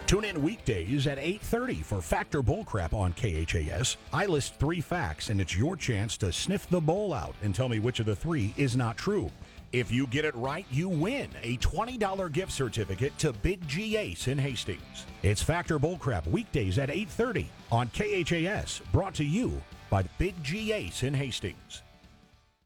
Tune in weekdays at 8:30 for Factor Bullcrap on KHAS. I list 3 facts, and it's your chance to sniff the bull out and tell me which of the 3 is not true. If you get it right, you win a $20 gift certificate to Big G Ace in Hastings. It's Factor Bullcrap weekdays at 8:30 on KHAS, brought to you by Big G Ace in Hastings.